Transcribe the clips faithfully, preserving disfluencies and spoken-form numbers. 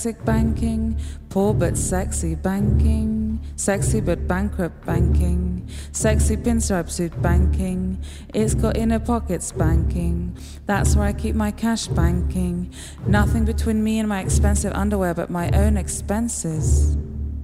Basic banking, poor but sexy banking, sexy but bankrupt banking, sexy pinstripe suit banking, it's got inner pockets banking, that's where I keep my cash banking, nothing between me and my expensive underwear but my own expenses.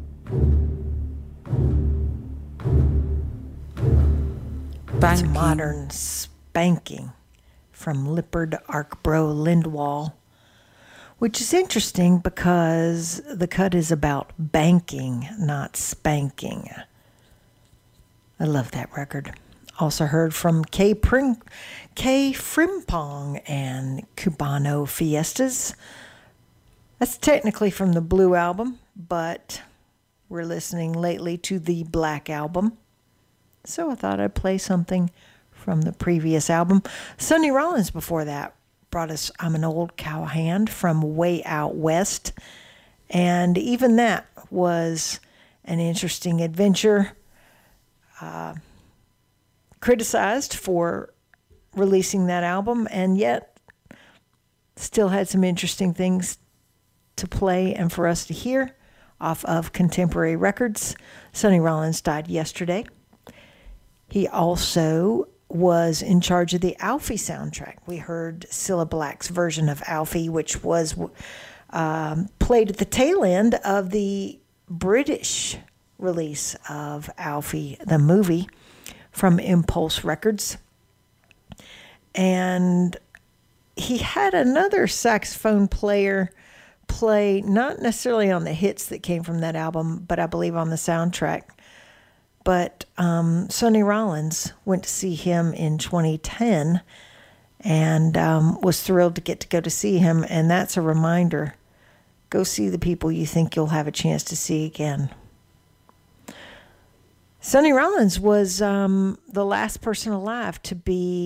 That's modern spanking from Lippard Arkbro Lindwall, which is interesting because the cut is about banking, not spanking. I love that record. Also heard from K. Pring- K. Frimpong and Cubano Fiestas. That's technically from the Blue Album, but we're listening lately to the Black Album. So I thought I'd play something from the previous album. Sonny Rollins before that brought us I'm an Old Cowhand from Way Out West. And even that was an interesting adventure. Uh, criticized for releasing that album, and yet still had some interesting things to play and for us to hear off of Contemporary Records. Sonny Rollins died yesterday. He also was in charge of the Alfie soundtrack. We heard Cilla Black's version of Alfie, which was um, played at the tail end of the British release of Alfie, the movie, from Impulse Records. And he had another saxophone player play, not necessarily on the hits that came from that album, but I believe on the soundtrack. But um, Sonny Rollins went to see him in twenty ten and um, was thrilled to get to go to see him. And that's a reminder. Go see the people you think you'll have a chance to see again. Sonny Rollins was um, the last person alive to be